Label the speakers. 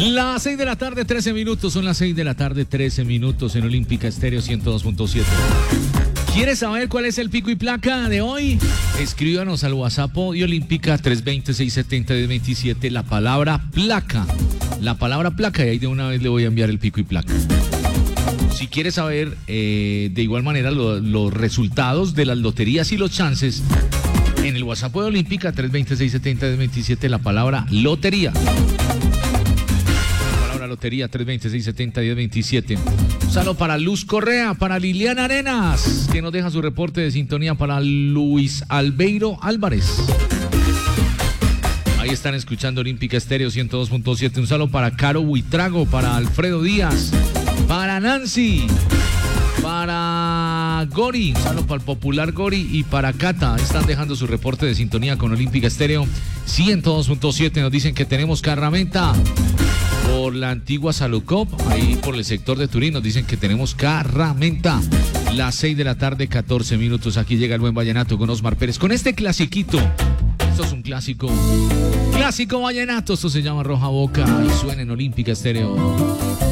Speaker 1: Las 6 de la tarde, 13 minutos. Son las 6 de la tarde, 13 minutos en Olímpica Estéreo 102.7. ¿Quieres saber cuál es el pico y placa de hoy? Escríbanos al WhatsApp de Olímpica 320-670-1027 la palabra placa. La palabra placa, y ahí de una vez le voy a enviar el pico y placa. Si quieres saber de igual manera los resultados de las loterías y los chances, en el WhatsApp de Olímpica 320-670-1027 la palabra lotería. Lotería 320-670-1027. Un saludo para Luz Correa, para Liliana Arenas, que nos deja su reporte de sintonía, para Luis Albeiro Álvarez. Ahí están escuchando Olímpica Estéreo 102.7. Un saludo para Caro Buitrago, para Alfredo Díaz, para Nancy, para Gori, un saludo para el popular Gori y para Cata. Están dejando su reporte de sintonía con Olímpica Estéreo 102.7. Nos dicen que tenemos carramenta por la antigua Salucop, ahí por el sector de Turín. Nos dicen que tenemos carramenta. Las 6 de la tarde, 14 minutos. Aquí llega el buen vallenato con Osmar Pérez, con este clasiquito. Esto es un clásico vallenato. Esto se llama Roja Boca y suena en Olímpica Estéreo.